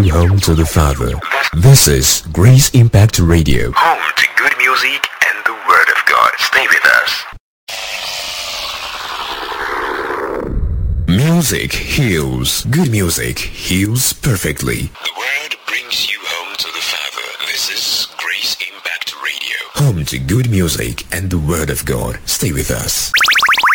Home to the Father. This is Grace Impact Radio. Home to good music and the Word of God. Stay with us. Music heals. Good music heals perfectly. The Word brings you home to the Father. This is Grace Impact Radio. Home to good music and the Word of God. Stay with us.